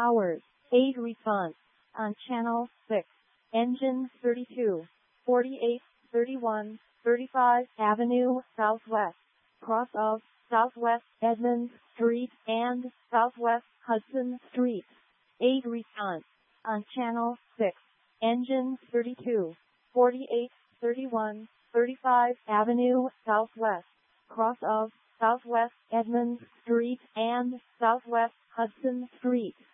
hours. 8 response. On channel 6. Engine 32. 48, 31, 35 Avenue Southwest. Cross of Southwest Edmonds Street and Southwest Hudson Street. 8 response. On channel 6. Engine 32. 48, 31, 35 Avenue Southwest. Cross of Southwest Edmonds Street and Southwest Hudson Street.